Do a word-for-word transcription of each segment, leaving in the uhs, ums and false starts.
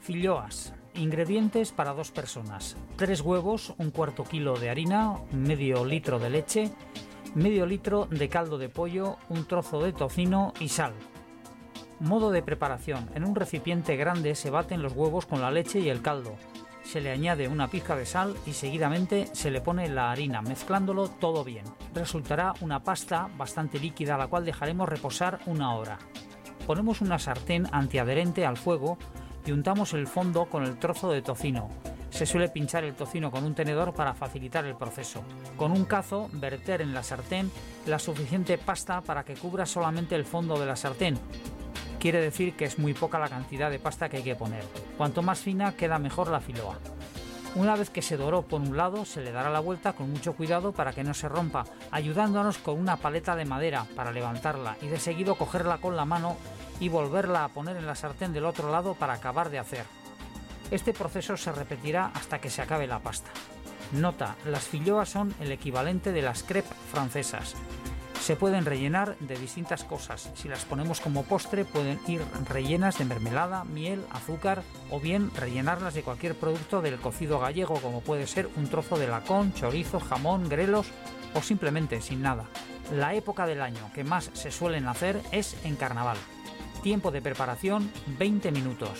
Filloas. Ingredientes para dos personas: tres huevos, un cuarto kilo de harina, medio litro de leche, medio litro de caldo de pollo, un trozo de tocino y sal. Modo de preparación: en un recipiente grande se baten los huevos con la leche y el caldo. Se le añade una pizca de sal y seguidamente se le pone la harina, mezclándolo todo bien. Resultará una pasta bastante líquida, la cual dejaremos reposar una hora. Ponemos una sartén antiadherente al fuego y untamos el fondo con el trozo de tocino. Se suele pinchar el tocino con un tenedor para facilitar el proceso. Con un cazo, verter en la sartén la suficiente pasta para que cubra solamente el fondo de la sartén. Quiere decir que es muy poca la cantidad de pasta que hay que poner. Cuanto más fina, queda mejor la filoa. Una vez que se doró por un lado, se le dará la vuelta con mucho cuidado para que no se rompa, ayudándonos con una paleta de madera para levantarla y de seguido cogerla con la mano y volverla a poner en la sartén del otro lado para acabar de hacer. Este proceso se repetirá hasta que se acabe la pasta. Nota: las filloas son el equivalente de las crepes francesas. Se pueden rellenar de distintas cosas. Si las ponemos como postre, pueden ir rellenas de mermelada, miel, azúcar, o bien rellenarlas de cualquier producto del cocido gallego, como puede ser un trozo de lacón, chorizo, jamón, grelos o simplemente sin nada. La época del año que más se suelen hacer es en carnaval. Tiempo de preparación: veinte minutos.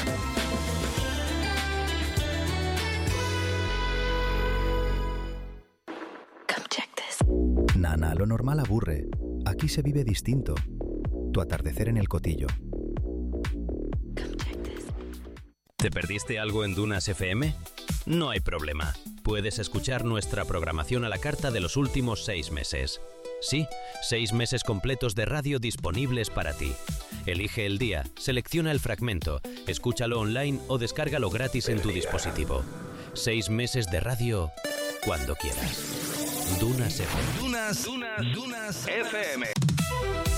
Nana, lo normal aburre. Aquí se vive distinto. Tu atardecer en el Cotillo. ¿Te perdiste algo en Dunas F M? No hay problema. Puedes escuchar nuestra programación a la carta de los últimos seis meses. Sí, seis meses completos de radio disponibles para ti. Elige el día, selecciona el fragmento, escúchalo online o descárgalo gratis en tu dispositivo. Seis meses de radio cuando quieras. Dunas F M. Dunas, Dunas, Dunas F M.